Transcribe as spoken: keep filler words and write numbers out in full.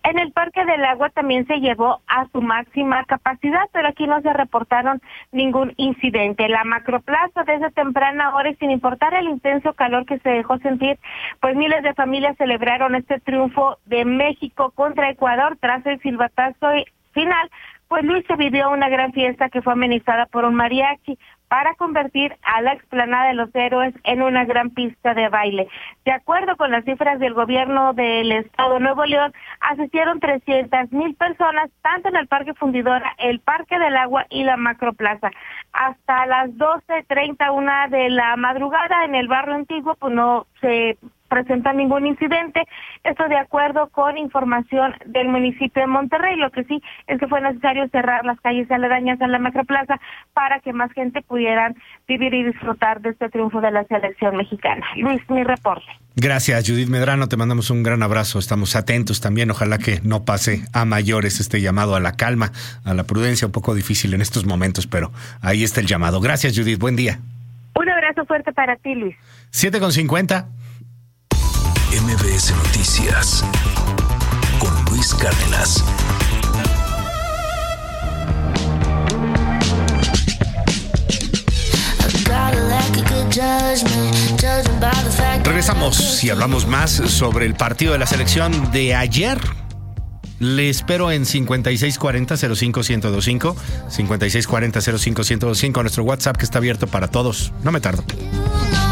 En el Parque del Agua también se llevó a su máxima capacidad, pero aquí no se reportaron ningún incidente. La Macroplaza desde temprana hora y sin importar el intenso calor que se dejó sentir, pues miles de familias celebraron este triunfo de México contra Ecuador tras el silbatazo final. Pues Luis, se vivió una gran fiesta que fue amenizada por un mariachi para convertir a la explanada de los héroes en una gran pista de baile. De acuerdo con las cifras del gobierno del estado de Nuevo León, asistieron trescientas mil personas, tanto en el Parque Fundidora, el Parque del Agua y la Macroplaza. Hasta las doce treinta, una de la madrugada en el barrio antiguo, pues no se presenta ningún incidente. Esto de acuerdo con información del municipio de Monterrey. Lo que sí es que fue necesario cerrar las calles aledañas a la Macroplaza para que más gente pudiera vivir y disfrutar de este triunfo de la selección mexicana. Luis, mi reporte. Gracias, Judith Medrano, te mandamos un gran abrazo, estamos atentos también, ojalá que no pase a mayores este llamado a la calma, a la prudencia, un poco difícil en estos momentos, pero ahí está el llamado. Gracias, Judith, buen día. Un abrazo fuerte para ti, Luis. siete con cincuenta. M B S Noticias con Luis Cárdenas. Regresamos y hablamos más sobre el partido de la selección de ayer. Le espero en cincuenta y seis cuarenta cero cinco uno cero dos cinco, cincuenta y seis cuarenta cero cinco uno cero dos cinco, nuestro WhatsApp que está abierto para todos. No me tardo.